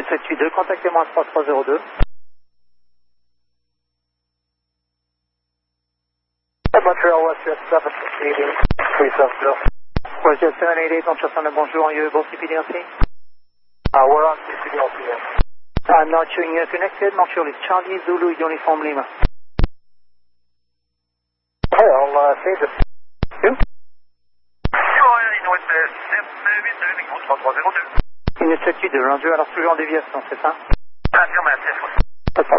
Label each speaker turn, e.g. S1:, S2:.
S1: 782, contactez-moi 3302.
S2: Montreal Westjet 788, 370.
S1: Westjet 788, on Chasson, bonjour, are you able to PDLC?
S2: We're on CCDLC, yes.
S1: I'm not showing you connected, Montreal is Charlie, Zulu, Uniform Lima.
S2: Okay, I'll save this.
S1: You?
S2: Inuit 782, 3302.
S1: Une 782, rendu, alors toujours en déviation, c'est ça?